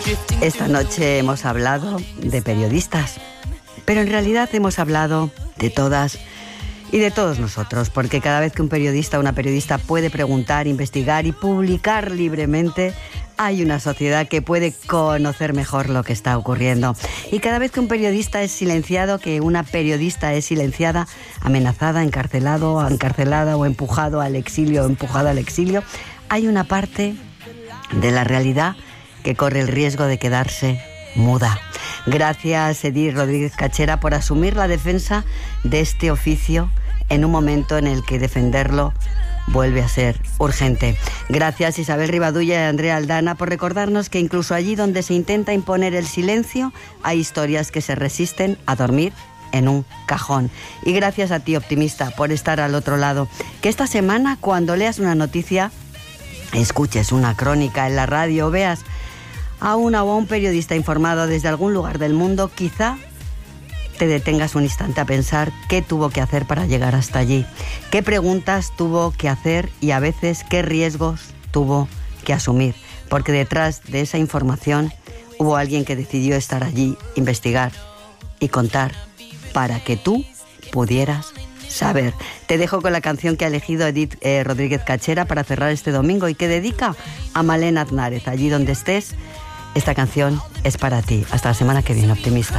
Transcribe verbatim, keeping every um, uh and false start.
Esta noche hemos hablado de periodistas, pero en realidad hemos hablado de todas y de todos nosotros, porque cada vez que un periodista o una periodista puede preguntar, investigar y publicar libremente, hay una sociedad que puede conocer mejor lo que está ocurriendo. Y cada vez que un periodista es silenciado, que una periodista es silenciada, amenazada, encarcelado, encarcelada o empujado al exilio o empujada al exilio, hay una parte de la realidad que corre el riesgo de quedarse muda. Gracias, Edith Rodríguez Cachera, por asumir la defensa de este oficio en un momento en el que defenderlo vuelve a ser urgente. Gracias, Isabel Rivadulla y Andrea Aldana, por recordarnos que incluso allí donde se intenta imponer el silencio, hay historias que se resisten a dormir en un cajón. Y gracias a ti, optimista, por estar al otro lado. Que esta semana, cuando leas una noticia, escuches una crónica en la radio o veas a una o a un periodista informado desde algún lugar del mundo, quizá te detengas un instante a pensar qué tuvo que hacer para llegar hasta allí, qué preguntas tuvo que hacer y a veces qué riesgos tuvo que asumir, porque detrás de esa información hubo alguien que decidió estar allí, investigar y contar para que tú pudieras saber. Te dejo con la canción que ha elegido Edith eh, Rodríguez Cachera para cerrar este domingo y que dedica a Malena Aznárez. Allí donde estés, esta canción es para ti. Hasta la semana que viene, optimista.